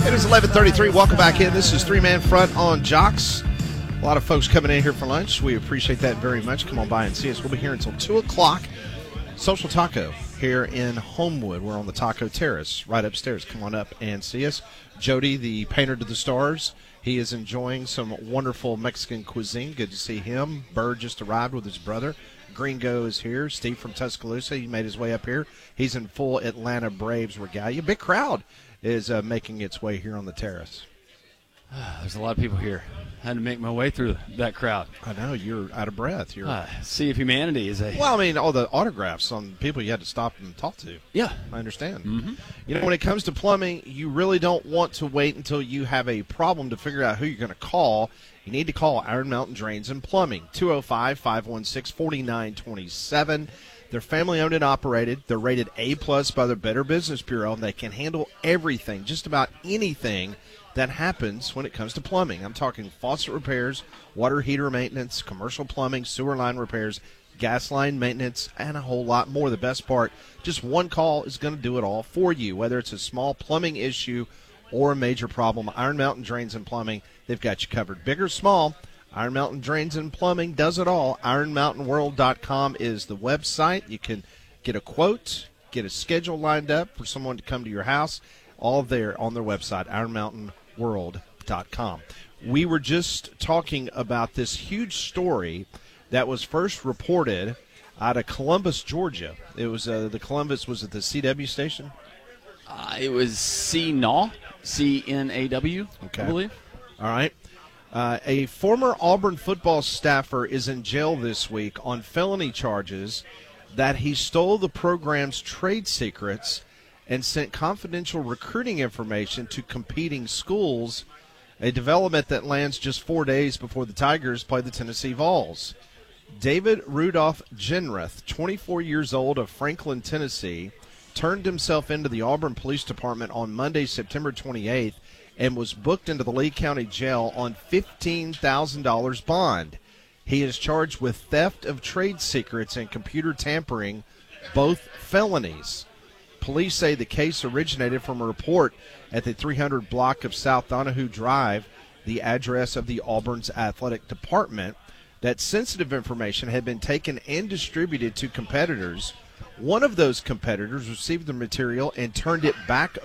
It is 11:33. Welcome back in. This is Three Man Front on Jocks. A lot of folks coming in here for lunch. We appreciate that very much. Come on by and see us. We'll be here until 2 o'clock. Social Taco here in Homewood. We're on the Taco Terrace right upstairs. Come on up and see us. Jody, the painter to the stars, he is enjoying some wonderful Mexican cuisine. Good to see him. Bird just arrived with his brother. Gringo is here. Steve from Tuscaloosa, he made his way up here. He's in full Atlanta Braves regalia. Big crowd is making its way here on the terrace. There's a lot of people here. I had to make my way through that crowd. I know, you're out of breath. Sea of Humanity is a... Well, I mean, all the autographs on people you had to stop and talk to. Yeah. I understand. Mm-hmm. You know, when it comes to plumbing, you really don't want to wait until you have a problem to figure out who you're going to call. You need to call Iron Mountain Drains and Plumbing, 205-516-4927. They're family-owned and operated. They're rated A+ by the Better Business Bureau, and they can handle everything, just about anything that happens when it comes to plumbing. I'm talking faucet repairs, water heater maintenance, commercial plumbing, sewer line repairs, gas line maintenance, and a whole lot more. The best part, just one call is going to do it all for you, whether it's a small plumbing issue or a major problem. Iron Mountain Drains and Plumbing, they've got you covered. Big or small, Iron Mountain Drains and Plumbing does it all. IronMountainWorld.com is the website. You can get a quote, get a schedule lined up for someone to come to your house, all there on their website, IronMountainWorld.com. We were just talking about this huge story that was first reported out of Columbus, Georgia. It was the Columbus, was it the CW station? It was CNAW, C-N-A-W, okay. I believe. All right. A former Auburn football staffer is in jail this week on felony charges that he stole the program's trade secrets and sent confidential recruiting information to competing schools, a development that lands just 4 days before the Tigers play the Tennessee Vols. David Rudolph Genreth, 24 years old, of Franklin, Tennessee, turned himself into the Auburn Police Department on Monday, September 28th, and was booked into the Lee County Jail on $15,000 bond. He is charged with theft of trade secrets and computer tampering, both felonies. Police say the case originated from a report at the 300 block of South Donahue Drive, the address of the Auburn's athletic department, that sensitive information had been taken and distributed to competitors. One of those competitors received the material and turned it back